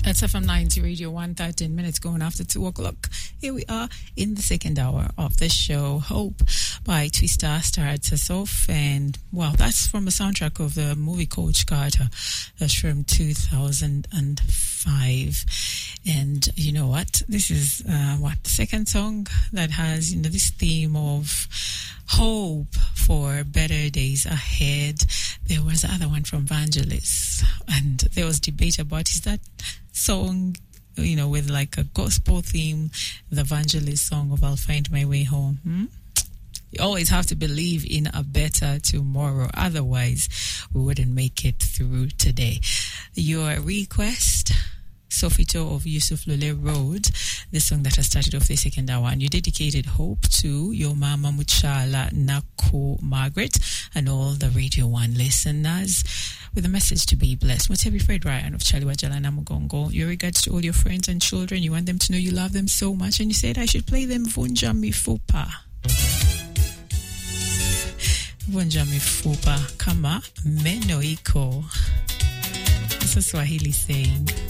That's FM 90 Radio 1, 13 minutes going after 2 o'clock. Here we are in the second hour of the show. Hope by Twista starts us off. And, well, that's from the soundtrack of the movie Coach Carter. That's from 2005. And you know what? This is, the second song that has, this theme of hope for better days ahead. There was the other one from Vangelis, and there was debate about, is that song, with like a gospel theme, the Vangelis song of I'll Find My Way Home? You always have to believe in a better tomorrow. Otherwise, we wouldn't make it through today. Your request, Sofito of Yusuf Lule Road, the song that has started off the second hour, and you dedicated hope to your mama Muchala Nako Margaret and all the Radio 1 listeners with a message to be blessed. Mutebi Fred Ryan of Chaliwa Jalana Mugongo, your regards to all your friends and children. You want them to know you love them so much, and you said I should play them Vunja Mifupa. Vunja Mifupa kama meno iko. That's a Swahili saying.